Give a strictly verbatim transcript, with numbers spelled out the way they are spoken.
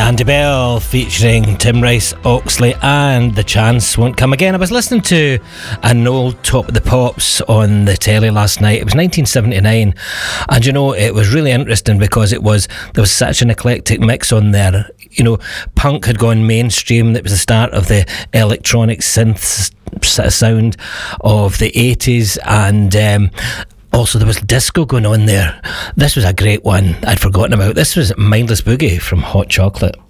Andy Bell featuring Tim Rice, Oxley and The Chance Won't Come Again. I was listening to an old Top of the Pops on the telly last night. It was nineteen seventy-nine, and you know, it was really interesting because it was there was such an eclectic mix on there. You know, punk had gone mainstream. That was the start of the electronic synth sound of the eighties, and um, also there was disco going on there. This was a great one I'd forgotten about. This was Mindless Boogie from Hot Chocolate.